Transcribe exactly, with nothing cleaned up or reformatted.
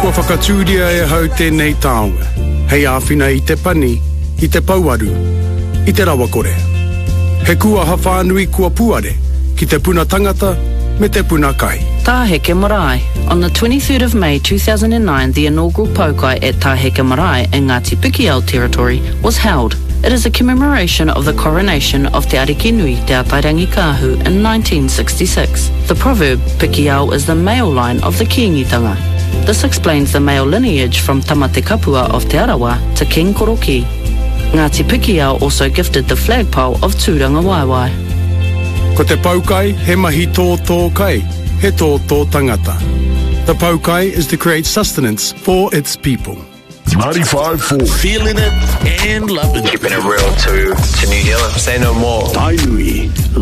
Kua whakatūria e hau tēnei taonga. Hei āwhina i te pani, i te pauaru, i te rawakore. He kua hawhanui kua puare, ki te puna tangata, me te puna kai. Tāheke Marae. On the twenty-third of May two thousand nine, the inaugural Paukai at Tāheke Marae in Ngāti Pikiao territory was held. It is a commemoration of the coronation of Te Ariki Nui Te Atairangi Kāhu in nineteen sixty-six. The proverb, Pikiao is the male line of the Kiingitanga. This explains the male lineage from Tamate Kapua of Te Arawa to King Koroki. Ngāti Pikiao also gifted the flagpole of Tūranga Waiwai. Ko te paukai, he mahi tō tō kai, he tō tō tangata. The paukai is to create sustenance for its people. ninety-five point four. Feeling it and loving it. Keeping it real to, to New Zealand. Say no more. Tainui.